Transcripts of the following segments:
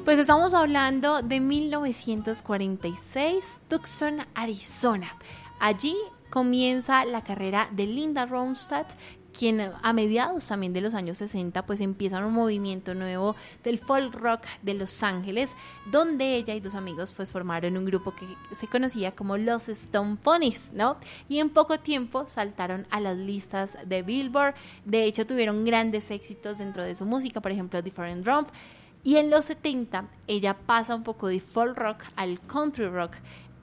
Pues estamos hablando de 1946, Tucson, Arizona. Allí comienza la carrera de Linda Ronstadt, quien a mediados también de los años 60 pues empieza un movimiento nuevo del folk rock de Los Ángeles, donde ella y dos amigos pues formaron un grupo que se conocía como los Stone Ponies, ¿no? Y en poco tiempo saltaron a las listas de Billboard. De hecho tuvieron grandes éxitos dentro de su música, por ejemplo Different Drum. Y en los 70 ella pasa un poco de folk rock al country rock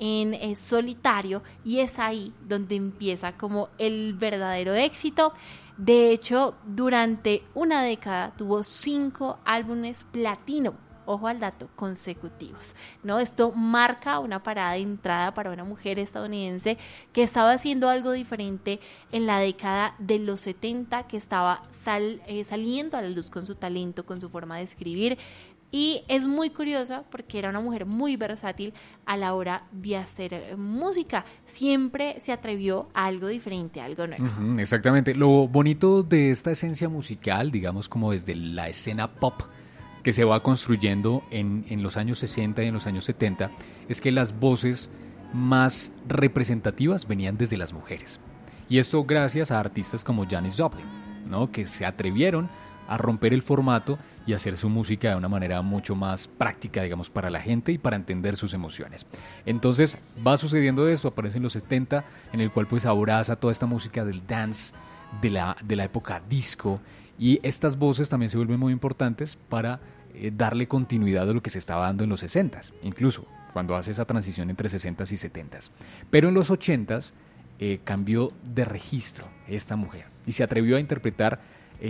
en solitario, y es ahí donde empieza como el verdadero éxito. De hecho, durante una década tuvo 5 álbumes platino, ojo al dato, consecutivos, ¿no? Esto marca una parada de entrada para una mujer estadounidense que estaba haciendo algo diferente en la década de los 70, que estaba saliendo a la luz con su talento, con su forma de escribir. Y es muy curiosa porque era una mujer muy versátil a la hora de hacer música. Siempre se atrevió a algo diferente, a algo nuevo. Exactamente. Lo bonito de esta esencia musical, digamos como desde la escena pop que se va construyendo en los años 60 y en los años 70, es que las voces más representativas venían desde las mujeres. Y esto gracias a artistas como Janis Joplin, ¿no? Que se atrevieron a romper el formato y hacer su música de una manera mucho más práctica, digamos, para la gente y para entender sus emociones. Entonces va sucediendo esto, aparece en los 70, en el cual pues abraza toda esta música del dance, de la época disco, y estas voces también se vuelven muy importantes para darle continuidad a lo que se estaba dando en los 60s, incluso cuando hace esa transición entre 60s y 70s. Pero en los 80s cambió de registro esta mujer y se atrevió a interpretar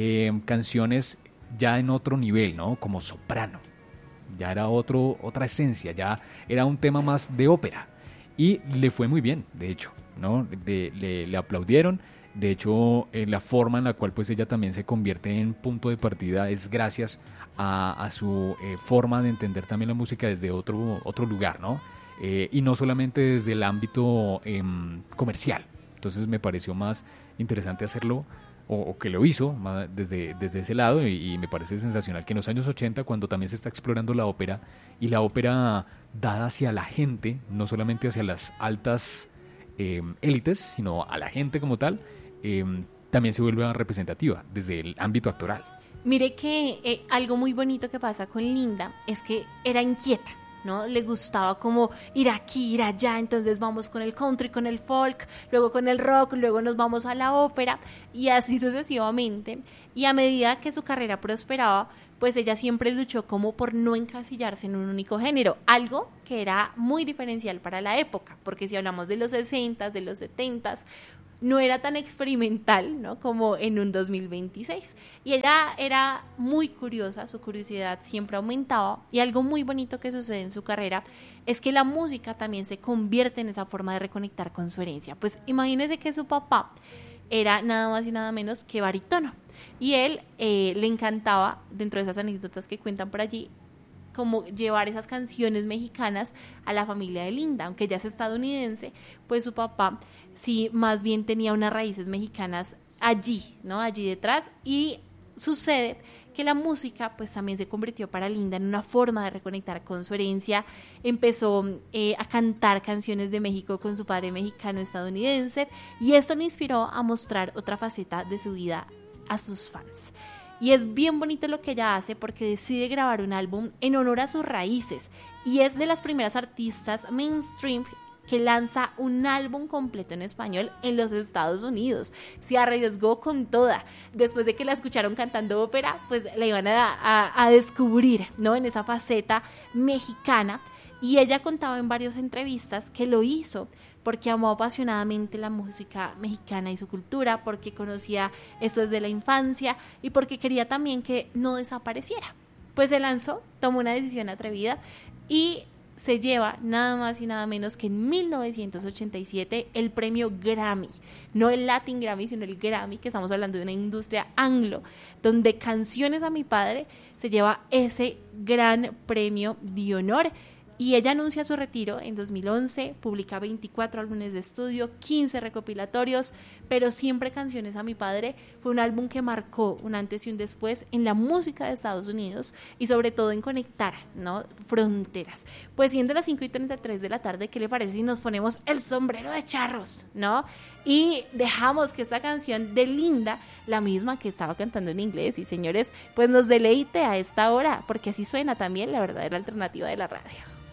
canciones ya en otro nivel, ¿no? Como soprano. Ya era otra esencia, ya era un tema más de ópera. Y le fue muy bien, de hecho, ¿no? Le aplaudieron. De hecho, la forma en la cual pues ella también se convierte en punto de partida es gracias a su forma de entender también la música desde otro lugar, ¿no? Y no solamente desde el ámbito comercial. Entonces me pareció más interesante hacerlo, o que lo hizo desde ese lado, y me parece sensacional que en los años 80, cuando también se está explorando la ópera, y la ópera dada hacia la gente, no solamente hacia las altas élites, sino a la gente como tal, también se vuelve representativa desde el ámbito actoral. Mire que algo muy bonito que pasa con Linda es que era inquieta, ¿no? Le gustaba como ir aquí, ir allá, entonces vamos con el country, con el folk, luego con el rock, luego nos vamos a la ópera, y así sucesivamente. Y a medida que su carrera prosperaba, pues ella siempre luchó como por no encasillarse en un único género, algo que era muy diferencial para la época, porque si hablamos de los 60s, de los 70s, no era tan experimental, ¿no? Como en un 2026. Y ella era muy curiosa, su curiosidad siempre aumentaba, y algo muy bonito que sucede en su carrera es que la música también se convierte en esa forma de reconectar con su herencia. Pues imagínense que su papá era nada más y nada menos que barítono, y él le encantaba, dentro de esas anécdotas que cuentan por allí, como llevar esas canciones mexicanas a la familia de Linda. Aunque ella es estadounidense, pues su papá sí más bien tenía unas raíces mexicanas allí, ¿no? Allí detrás. Y sucede que la música pues también se convirtió para Linda en una forma de reconectar con su herencia. Empezó a cantar canciones de México con su padre mexicano estadounidense, y esto le inspiró a mostrar otra faceta de su vida a sus fans. Y es bien bonito lo que ella hace, porque decide grabar un álbum en honor a sus raíces, y es de las primeras artistas mainstream que lanza un álbum completo en español en los Estados Unidos. Se arriesgó con toda. Después de que la escucharon cantando ópera, pues la iban a descubrir, ¿no? En esa faceta mexicana. Y ella contaba en varias entrevistas que lo hizo porque amó apasionadamente la música mexicana y su cultura, porque conocía esto desde la infancia y porque quería también que no desapareciera. Pues se lanzó, tomó una decisión atrevida y se lleva nada más y nada menos que en 1987 el premio Grammy, no el Latin Grammy, sino el Grammy, que estamos hablando de una industria anglo, donde Canciones a mi padre se lleva ese gran premio de honor. Y ella anuncia su retiro en 2011, publica 24 álbumes de estudio, 15 recopilatorios, pero siempre Canciones a mi padre fue un álbum que marcó un antes y un después en la música de Estados Unidos y sobre todo en conectar, ¿no?, fronteras. Pues siendo las 5:33 de la tarde, ¿qué le parece si nos ponemos el sombrero de charros, ¿no? Y dejamos que esta canción de Linda, la misma que estaba cantando en inglés, y señores, pues nos deleite a esta hora, porque así suena también la verdadera alternativa de la radio.